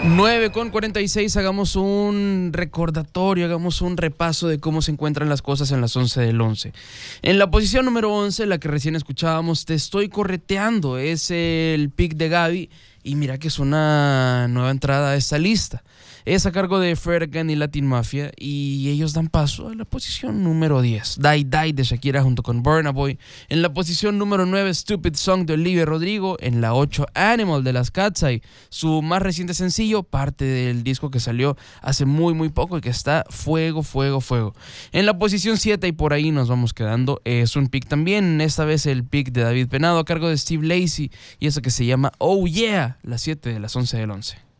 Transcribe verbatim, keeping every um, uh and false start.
nueve con cuarenta y seis, hagamos un recordatorio, hagamos un repaso de cómo se encuentran las cosas en las once del once. En la posición número once, la que recién escuchábamos, Te estoy correteando, es el pick de Gaby, y mira que es una nueva entrada a esta lista. Es a cargo de Fergan y Latin Mafia, y ellos dan paso a la posición número diez. Die Die de Shakira junto con Burna Boy. En la posición número nueve, Stupid Song de Olivia Rodrigo. En la ocho, Animal de las Katseye, su más reciente sencillo, parte del disco que salió hace muy muy poco y que está fuego, fuego, fuego. En la posición siete, y por ahí nos vamos quedando, es un pick también, esta vez el pick de David Penado a cargo de Steve Lacy, y eso que se llama Oh Yeah, las siete de las once del once.